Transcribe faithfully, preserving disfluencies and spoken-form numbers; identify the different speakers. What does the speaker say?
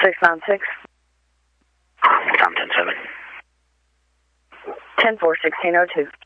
Speaker 1: six nine six.
Speaker 2: Tom ten seven.
Speaker 1: ten four sixteen oh two.